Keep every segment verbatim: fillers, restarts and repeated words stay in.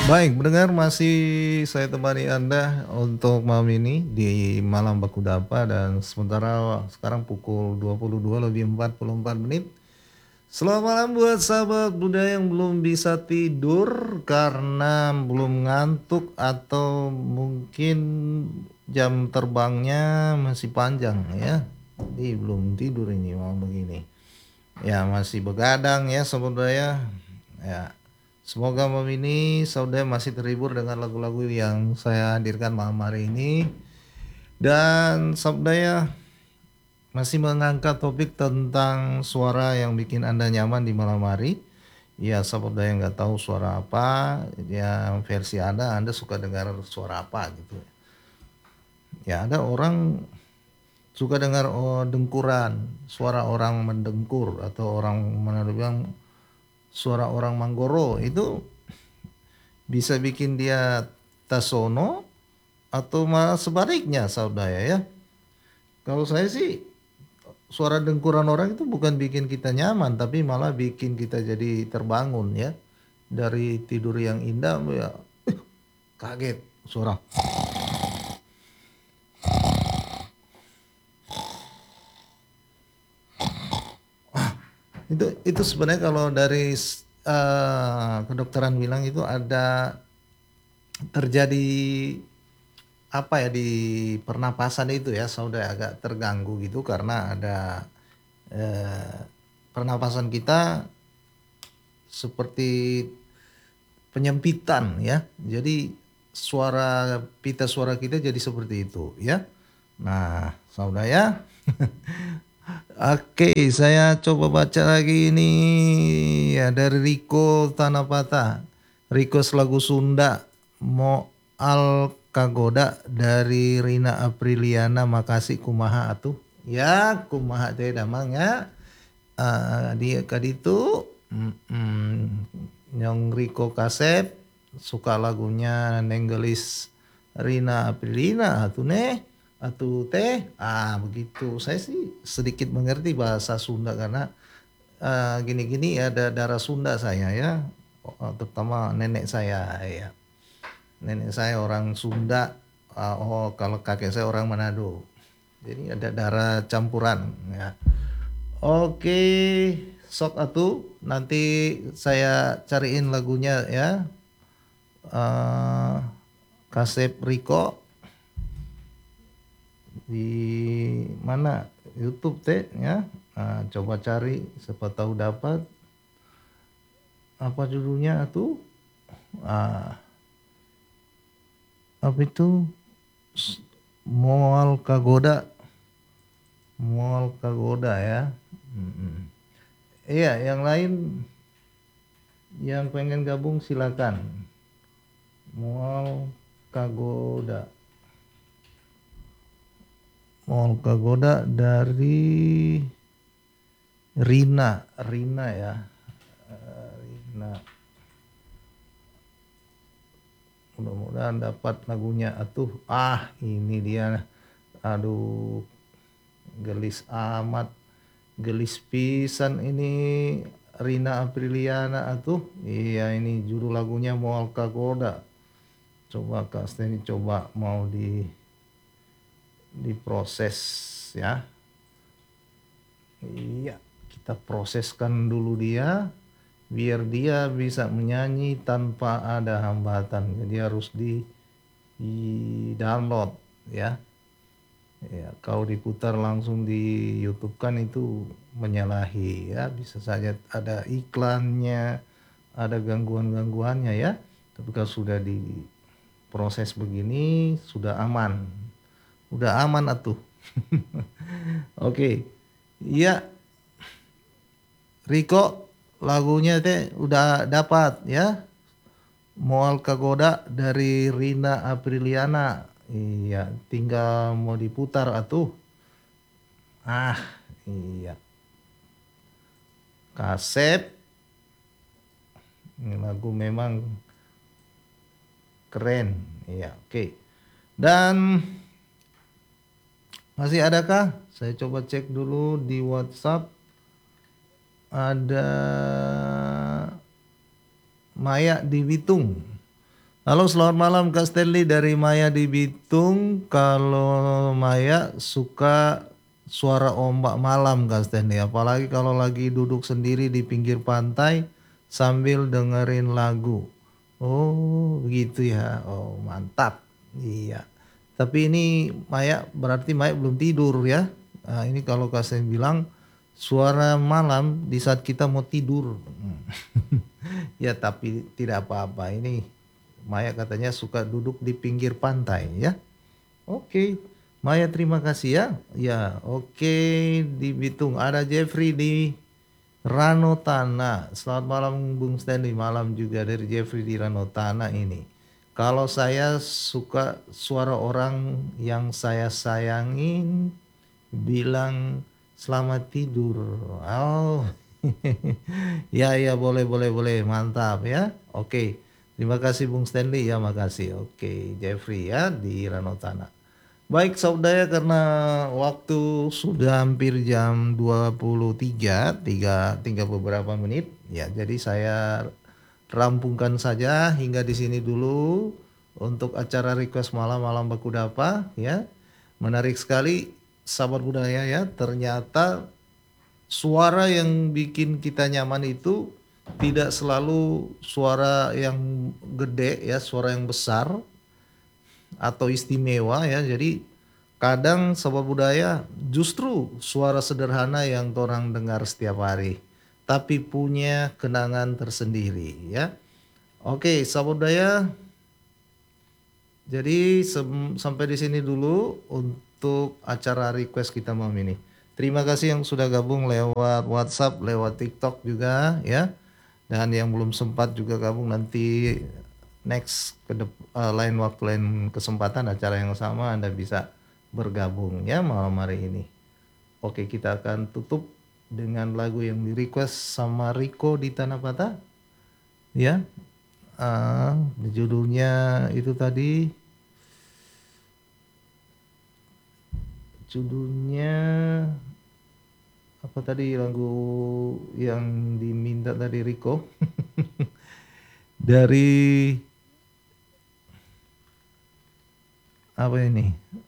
Baik, mendengar masih saya temani Anda untuk malam ini di Malam Baku Dapa dan sementara sekarang pukul dua puluh dua lebih empat puluh empat menit. Selamat malam buat sahabat budaya yang belum bisa tidur karena belum ngantuk atau mungkin jam terbangnya masih panjang ya. Jadi belum tidur ini malam begini. Ya masih begadang ya sahabat budaya. Ya, semoga malam ini saudara masih terhibur dengan lagu-lagu yang saya hadirkan malam hari ini. Dan saudara masih mengangkat topik tentang suara yang bikin Anda nyaman di malam hari. Ya, sahabat yang nggak tahu suara apa, ya versi Anda, Anda suka dengar suara apa gitu. Ya, ada orang suka dengar oh, dengkuran, suara orang mendengkur atau orang mana bilang suara orang manggoro itu bisa bikin dia tasono atau malah sebaliknya saudara ya. Kalau saya sih suara dengkuran orang itu bukan bikin kita nyaman tapi malah bikin kita jadi terbangun ya dari tidur yang indah ya kaget suara itu itu sebenarnya kalau dari uh, kedokteran bilang itu ada terjadi apa ya di pernapasan itu ya saudara agak terganggu gitu karena ada eh, pernapasan kita seperti penyempitan ya jadi suara pita suara kita jadi seperti itu ya. Nah saudara ya oke saya coba baca lagi ini ya dari Riko Tanapata. Riko lagu Sunda Moal Kagoda dari Rina Apriliana makasih kumaha atuh ya kumaha teh damang ya uh, dia kaditu mm, mm, nyong Riko Kasep suka lagunya Nenggelis Rina Aprilina atuh neh atuh teh ah begitu saya sih sedikit mengerti bahasa Sunda karena uh, gini-gini ada darah Sunda saya ya oh, terutama nenek saya ya nenek saya orang Sunda uh, oh kalau kakek saya orang Manado jadi ada darah campuran ya. Oke sok atuh nanti saya cariin lagunya ya uh, Kasep Riko di mana YouTube teh ya nah, coba cari siapa tahu dapat apa judulnya tuh ah, apa itu Moal Kagoda Moal Kagoda ya hmm. Iya yang lain yang pengen gabung silakan Moal Kagoda Moal Kagoda dari Rina Rina ya Rina mudah-mudahan dapat lagunya atuh ah ini dia aduh gelis amat gelis pisan ini Rina Apriliana atuh iya ini judul lagunya Moal Kagoda coba Kak Steny coba mau di diproses ya iya kita proseskan dulu dia biar dia bisa menyanyi tanpa ada hambatan jadi harus di, di download ya ya kalau diputar langsung di YouTube kan itu menyalahi ya bisa saja ada iklannya ada gangguan-gangguannya ya tapi kalau sudah diproses begini sudah aman udah aman atuh oke iya Riko lagunya teh udah dapat ya Moal Kagoda dari Rina Apriliana iya tinggal mau diputar atuh ah iya Kasep ini lagu memang keren iya oke dan masih adakah saya coba cek dulu di WhatsApp ada Maya di Bitung Halo, selamat malam Kak Stanley dari Maya di Bitung. Kalau Maya suka suara ombak malam Kak Stanley, apalagi kalau lagi duduk sendiri di pinggir pantai sambil dengerin lagu. Oh, begitu ya. Oh, mantap. Iya. Tapi ini Maya berarti Maya belum tidur ya. Nah, ini kalau Kak Stanley bilang suara malam di saat kita mau tidur. Ya, tapi tidak apa-apa. Ini Maya katanya suka duduk di pinggir pantai ya. Oke. Maya terima kasih ya. Ya, oke, di Bitung ada Jeffrey di Ranotana. Selamat malam Bung Stanley. Malam juga dari Jeffrey di Ranotana ini. Kalau saya suka suara orang yang saya sayangin bilang selamat tidur. Oh. Ya, ya, boleh, boleh, boleh, mantap ya. Oke, terima kasih Bung Stanley ya, makasih. Oke, Jeffrey ya di Ranotana. Baik saudara, karena waktu sudah hampir jam dua puluh tiga, tiga, tinggal beberapa menit ya. Jadi saya rampungkan saja hingga di sini dulu untuk acara request malam-malam baku dapa ya. Menarik sekali sahabat budaya ya. Ternyata suara yang bikin kita nyaman itu tidak selalu suara yang gede ya, suara yang besar atau istimewa ya. Jadi kadang sahabat budaya justru suara sederhana yang orang dengar setiap hari tapi punya kenangan tersendiri ya. Oke, sahabat budaya, jadi sampai di sini dulu untuk acara request kita malam ini. Terima kasih yang sudah gabung lewat WhatsApp, lewat TikTok juga ya. Dan yang belum sempat juga gabung nanti next ke uh, lain waktu, lain kesempatan acara yang sama Anda bisa bergabung ya malam hari ini. Oke, kita akan tutup dengan lagu yang di request sama Riko di Tanah Patah ya. Uh, judulnya itu tadi, judulnya apa tadi lagu yang diminta tadi Riko? Dari apa ini?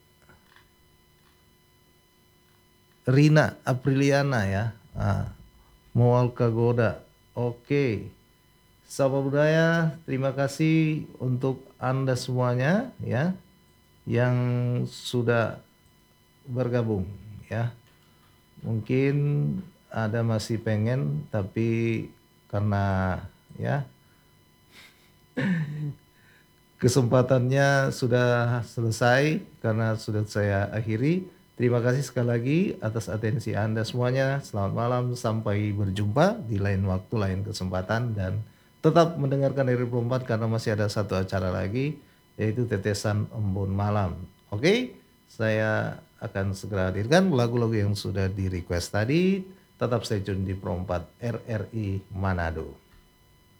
Rina Apriliana ya. Ah, Moal Kagoda. Oke. Sahabat budaya, terima kasih untuk Anda semuanya ya yang sudah bergabung ya. Mungkin ada masih pengen tapi karena ya kesempatannya sudah selesai karena sudah saya akhiri. Terima kasih sekali lagi atas atensi Anda semuanya. Selamat malam, sampai berjumpa di lain waktu, lain kesempatan, dan tetap mendengarkan R R I dua puluh empat karena masih ada satu acara lagi yaitu Tetesan Embun Malam. Oke, saya akan segera hadirkan lagu-lagu yang sudah di request tadi. Tetap stay tune di Pro empat R R I Manado.